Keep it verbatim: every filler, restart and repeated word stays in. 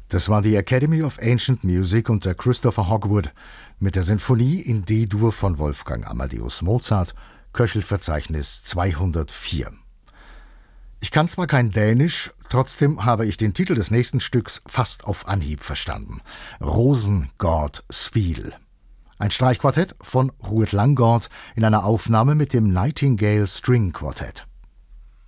Das war die Academy of Ancient Music unter Christopher Hogwood mit der Sinfonie in D-Dur von Wolfgang Amadeus Mozart, Köchelverzeichnis zweihundertvier. Ich kann zwar kein Dänisch, trotzdem habe ich den Titel des nächsten Stücks fast auf Anhieb verstanden. Rosengård Spiel. Ein Streichquartett von Ruud Langgaard in einer Aufnahme mit dem Nightingale String Quartet.